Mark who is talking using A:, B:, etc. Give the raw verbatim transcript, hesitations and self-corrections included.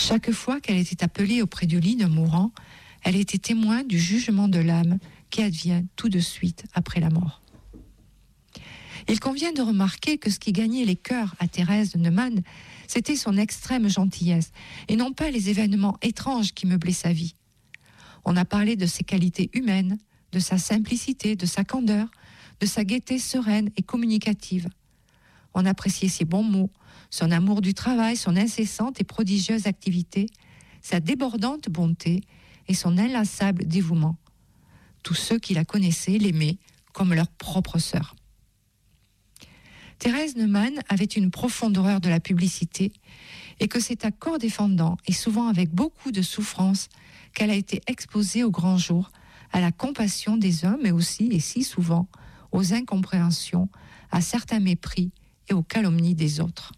A: Chaque fois qu'elle était appelée auprès du lit d'un mourant, elle était témoin du jugement de l'âme qui advient tout de suite après la mort. Il convient de remarquer que ce qui gagnait les cœurs à Thérèse de Neumann, c'était son extrême gentillesse, et non pas les événements étranges qui meublaient sa vie. On a parlé de ses qualités humaines, de sa simplicité, de sa candeur, de sa gaieté sereine et communicative. On appréciait ses bons mots, son amour du travail, son incessante et prodigieuse activité, sa débordante bonté et son inlassable dévouement. Tous ceux qui la connaissaient l'aimaient comme leur propre sœur. Thérèse Neumann avait une profonde horreur de la publicité et que c'est à corps défendant et souvent avec beaucoup de souffrance qu'elle a été exposée au grand jour, à la compassion des uns, mais aussi, et si souvent, aux incompréhensions, à certains mépris et aux calomnies des autres.